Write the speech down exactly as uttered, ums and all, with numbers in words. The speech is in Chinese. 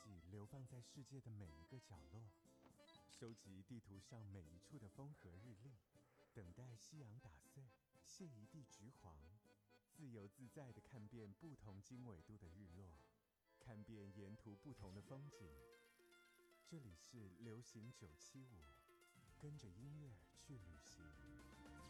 记流放在世界的每一个角落，收集地图上每一处的风和日丽，等待夕阳打碎，卸一地橘黄，自由自在地看遍不同经纬度的日落，看遍沿途不同的风景。这里是流行九七五，跟着音乐去旅行。